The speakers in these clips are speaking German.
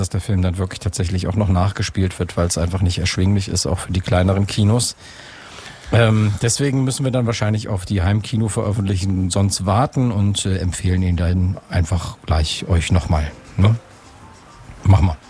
dass der Film dann wirklich tatsächlich auch noch nachgespielt wird, weil es einfach nicht erschwinglich ist, auch für die kleineren Kinos. Deswegen müssen wir dann wahrscheinlich auf die Heimkino-Veröffentlichungen sonst warten und empfehlen ihn dann einfach gleich euch nochmal. Ne? Mach mal.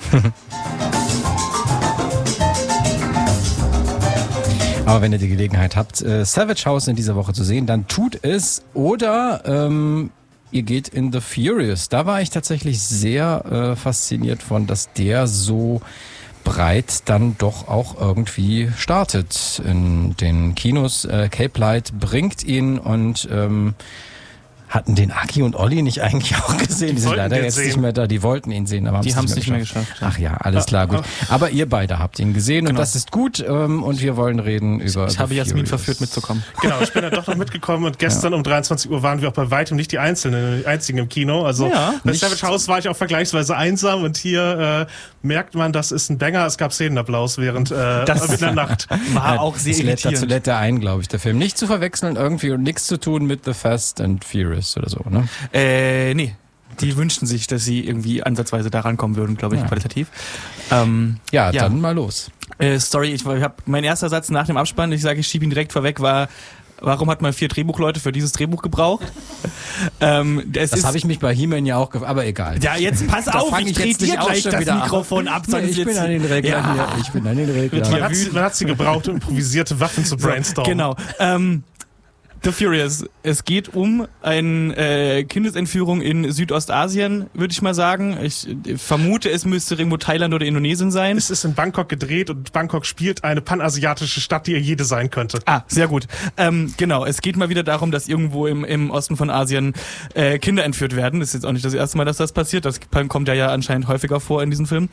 Aber wenn ihr die Gelegenheit habt, Savage House in dieser Woche zu sehen, dann tut es. Oder ihr geht in The Furious. Da war ich tatsächlich sehr fasziniert von, dass der so breit dann doch auch irgendwie startet in den Kinos. Cape Light bringt ihn und hatten den Aki und Olli nicht eigentlich auch gesehen? Die sind leider jetzt nicht mehr da. Die wollten ihn sehen, aber die haben es nicht mehr geschafft. Ach ja, alles klar, gut. Aber ihr beide habt ihn gesehen und das ist gut. Und wir wollen reden über Ich habe Jasmin verführt mitzukommen. Genau, ich bin dann doch noch mitgekommen und gestern um 23 Uhr waren wir auch bei weitem nicht die Einzigen im Kino. Also bei Savage House war ich auch vergleichsweise einsam und hier merkt man, das ist ein Banger. Es gab Szenenapplaus während der Nacht. War auch sehr irritierend. Dazu lädt er ein, glaube ich, der Film. Nicht zu verwechseln irgendwie und nichts zu tun mit The Fast and Furious oder so, ne? Nee. Die wünschten sich, dass sie irgendwie ansatzweise da rankommen würden, glaube ich, qualitativ. Dann mal los. Story, ich habe mein erster Satz nach dem Abspann, ich sage, ich schiebe ihn direkt vorweg, war: Warum hat man 4 Drehbuchleute für dieses Drehbuch gebraucht? Das habe ich mich bei He-Man ja auch gefragt, aber egal. Ja, jetzt pass auf, ich drehe dir gleich das Mikrofon ab. Ich bin an den Reglern hier. Ich bin an den Reglern. Man hat sie gebraucht, um improvisierte Waffen zu brainstormen. Genau. The Furious. Es geht um eine Kindesentführung in Südostasien, würde ich mal sagen. Ich vermute, es müsste irgendwo Thailand oder Indonesien sein. Es ist in Bangkok gedreht und Bangkok spielt eine panasiatische Stadt, die jede sein könnte. Ah, sehr gut. Genau, es geht mal wieder darum, dass irgendwo im Osten von Asien Kinder entführt werden. Das ist jetzt auch nicht das erste Mal, dass das passiert. Das kommt ja anscheinend häufiger vor in diesem Film.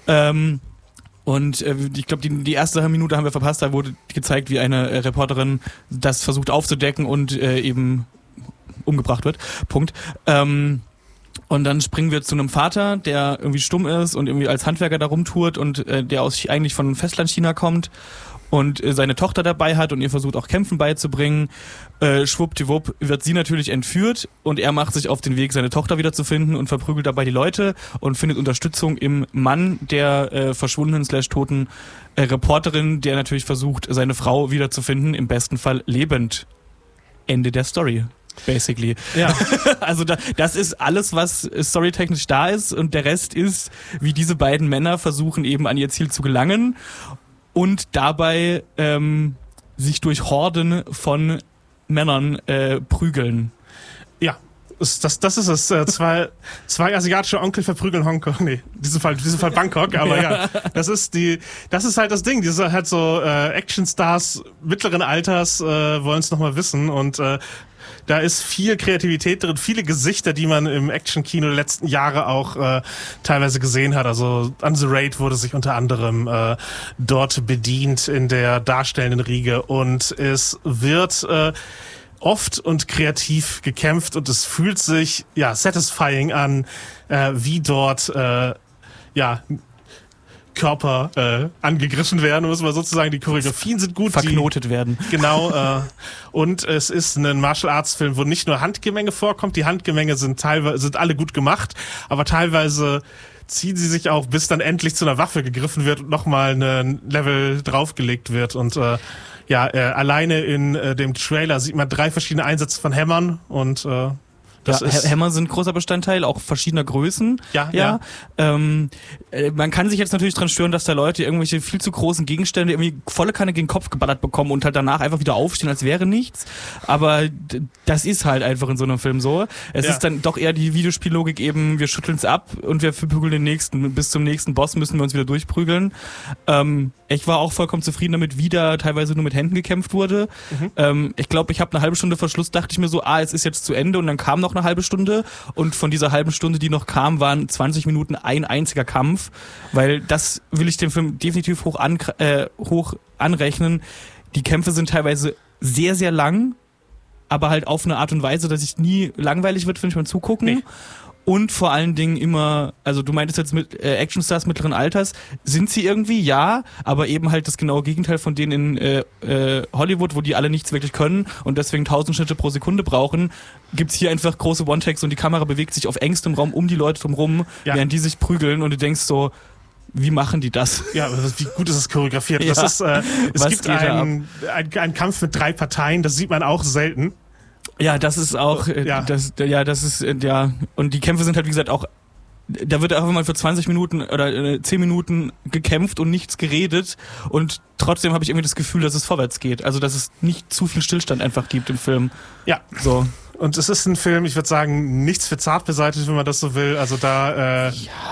Und ich glaube, die erste Minute haben wir verpasst, da wurde gezeigt, wie eine Reporterin das versucht aufzudecken und eben umgebracht wird. Punkt. Und dann springen wir zu einem Vater, der irgendwie stumm ist und irgendwie als Handwerker da rumtourt und der eigentlich von Festlandchina kommt und seine Tochter dabei hat und ihr versucht auch Kämpfen beizubringen. Schwuppdiwupp wird sie natürlich entführt und er macht sich auf den Weg, seine Tochter wiederzufinden und verprügelt dabei die Leute und findet Unterstützung im Mann der verschwundenen / toten Reporterin, der natürlich versucht, seine Frau wiederzufinden, im besten Fall lebend. Ende der Story. Basically. Ja. Also das ist alles, was storytechnisch da ist und der Rest ist, wie diese beiden Männer versuchen eben an ihr Ziel zu gelangen und dabei sich durch Horden von Männern prügeln. Ja, das ist es. Zwei asiatische Onkel verprügeln Hongkong. Nee, in diesem Fall Bangkok, aber ja. Das ist halt das Ding. Diese halt so Actionstars mittleren Alters wollen es nochmal wissen und da ist viel Kreativität drin, viele Gesichter, die man im Action-Kino der letzten Jahre auch teilweise gesehen hat. Also an The Raid wurde sich unter anderem dort bedient in der darstellenden Riege und es wird oft und kreativ gekämpft und es fühlt sich satisfying an, wie dort Körper angegriffen werden, muss man sozusagen. Die Choreografien sind gut. Verknotet werden. Genau. Und es ist ein Martial-Arts-Film, wo nicht nur Handgemenge vorkommt. Die Handgemenge sind alle gut gemacht, aber teilweise ziehen sie sich auch, bis dann endlich zu einer Waffe gegriffen wird und nochmal ein Level draufgelegt wird. Und alleine in dem Trailer sieht man 3 verschiedene Einsätze von Hämmern und Hämmer sind großer Bestandteil, auch verschiedener Größen. Ja. Man kann sich jetzt natürlich dran stören, dass da Leute irgendwelche viel zu großen Gegenstände irgendwie volle Kanne gegen den Kopf geballert bekommen und halt danach einfach wieder aufstehen, als wäre nichts. Aber das ist halt einfach in so einem Film so. Es ist dann doch eher die Videospiellogik eben, wir schütteln es ab und wir verprügeln den nächsten. Bis zum nächsten Boss müssen wir uns wieder durchprügeln. Ich war auch vollkommen zufrieden damit, wie da teilweise nur mit Händen gekämpft wurde. Ich glaube, ich habe eine halbe Stunde vor Schluss, dachte ich mir so, es ist jetzt zu Ende und dann kam noch eine halbe Stunde und von dieser halben Stunde, die noch kam, waren 20 Minuten ein einziger Kampf, weil das will ich dem Film definitiv hoch anrechnen. Die Kämpfe sind teilweise sehr, sehr lang, aber halt auf eine Art und Weise, dass ich nie langweilig wird, wenn ich mal zugucken. Nee. Und vor allen Dingen immer, also du meintest jetzt mit Actionstars mittleren Alters, sind sie irgendwie, ja, aber eben halt das genaue Gegenteil von denen in Hollywood, wo die alle nichts wirklich können und deswegen 1000 Schnitte pro Sekunde brauchen, gibt's hier einfach große One-Takes und die Kamera bewegt sich auf engstem Raum um die Leute drumherum, während die sich prügeln und du denkst so, wie machen die das? Ja, wie gut ist es choreografiert? Ja. Das ist, es gibt einen Kampf mit 3 Parteien, das sieht man auch selten. Ja, das ist auch, und die Kämpfe sind halt, wie gesagt, auch, da wird einfach mal für 20 Minuten oder 10 Minuten gekämpft und nichts geredet und trotzdem habe ich irgendwie das Gefühl, dass es vorwärts geht. Also, dass es nicht zu viel Stillstand einfach gibt im Film. Ja. So. Und es ist ein Film, ich würde sagen, nichts für zart beseitigt, wenn man das so will. Also da,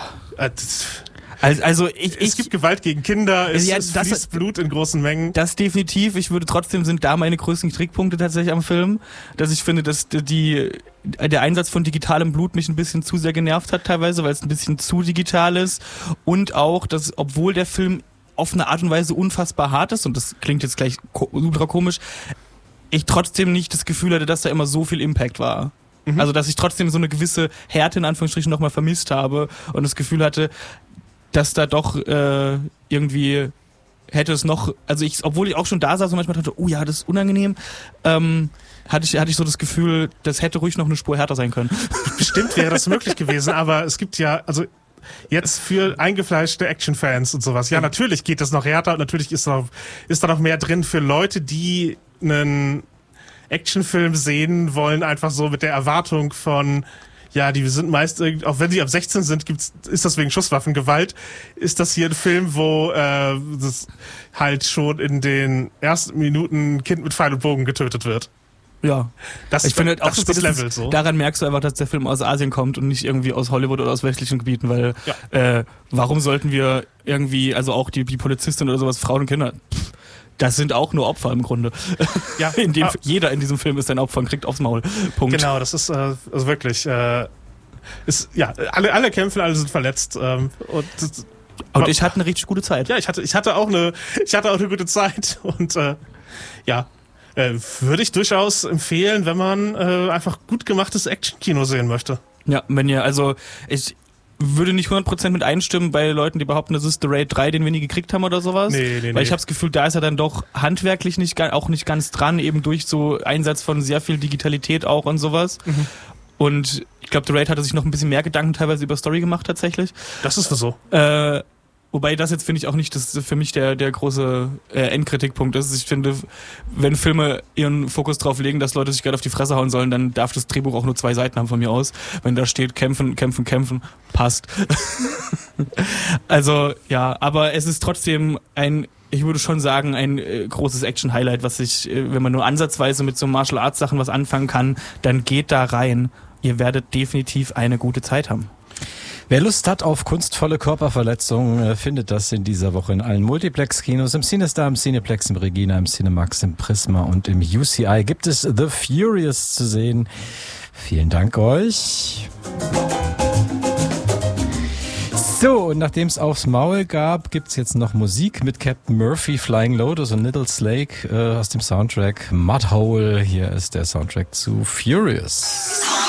Also es gibt Gewalt gegen Kinder, es fließt Blut in großen Mengen. Das definitiv. Ich würde trotzdem, sind da meine größten Kritikpunkte tatsächlich am Film, dass ich finde, dass der Einsatz von digitalem Blut mich ein bisschen zu sehr genervt hat teilweise, weil es ein bisschen zu digital ist und auch, dass obwohl der Film auf eine Art und Weise unfassbar hart ist und das klingt jetzt gleich ultra komisch, ich trotzdem nicht das Gefühl hatte, dass da immer so viel Impact war. Also, dass ich trotzdem so eine gewisse Härte in Anführungsstrichen nochmal vermisst habe und das Gefühl hatte, dass da doch irgendwie hätte es noch, also obwohl ich auch schon da saß und manchmal dachte, oh ja, das ist unangenehm, hatte ich so das Gefühl, das hätte ruhig noch eine Spur härter sein können. Bestimmt wäre das möglich gewesen, aber es gibt ja, also jetzt für eingefleischte Action-Fans und sowas, ja, natürlich geht das noch härter und natürlich ist da noch mehr drin für Leute, die einen Actionfilm sehen wollen, einfach so mit der Erwartung von ja, die sind meist, auch wenn sie ab 16 sind, ist das wegen Schusswaffengewalt, ist das hier ein Film, wo das halt schon in den ersten Minuten ein Kind mit Pfeil und Bogen getötet wird. Ja, ich finde auch das Level so. Daran merkst du einfach, dass der Film aus Asien kommt und nicht irgendwie aus Hollywood oder aus westlichen Gebieten, weil warum sollten wir irgendwie, also auch die Polizistin oder sowas, Frauen und Kinder, das sind auch nur Opfer im Grunde. Ja, jeder in diesem Film ist ein Opfer und kriegt aufs Maul. Punkt. Genau, das ist also wirklich alle kämpfen, alle sind verletzt. Und ich hatte eine richtig gute Zeit. Ja, ich hatte auch eine gute Zeit und würde ich durchaus empfehlen, wenn man einfach gut gemachtes Action-Kino sehen möchte. Ja, ich würde nicht 100% mit einstimmen bei Leuten, die behaupten, das ist The Raid 3, den wir nie gekriegt haben oder sowas. Nee. Weil ich habe das Gefühl, da ist er dann doch handwerklich auch nicht ganz dran, eben durch so Einsatz von sehr viel Digitalität auch und sowas. Und ich glaube, The Raid hatte sich noch ein bisschen mehr Gedanken teilweise über Story gemacht tatsächlich. Das ist so. Wobei das jetzt finde ich auch nicht, das für mich der große Endkritikpunkt ist. Ich finde, wenn Filme ihren Fokus drauf legen, dass Leute sich gerade auf die Fresse hauen sollen, dann darf das Drehbuch auch nur 2 Seiten haben von mir aus. Wenn da steht kämpfen, passt. Also ja, aber es ist trotzdem ich würde schon sagen, ein großes Action-Highlight, was wenn man nur ansatzweise mit so Martial-Arts-Sachen was anfangen kann, dann geht da rein. Ihr werdet definitiv eine gute Zeit haben. Wer Lust hat auf kunstvolle Körperverletzungen, findet das in dieser Woche in allen Multiplex-Kinos. Im CineStar, im Cineplex, im Regina, im Cinemax, im Prisma und im UCI gibt es The Furious zu sehen. Vielen Dank euch. So, und nachdem es aufs Maul gab, gibt's jetzt noch Musik mit Captain Murphy, Flying Lotus und Little Slake aus dem Soundtrack Mudhole. Hier ist der Soundtrack zu Furious.